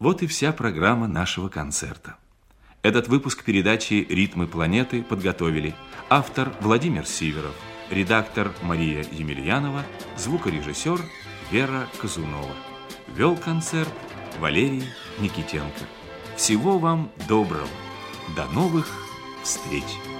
Вот и вся программа нашего концерта. Этот выпуск передачи «Ритмы планеты» подготовили автор Владимир Сиверов, редактор Мария Емельянова, звукорежиссер Вера Казунова. Вел концерт Валерий Никитенко. Всего вам доброго. До новых встреч!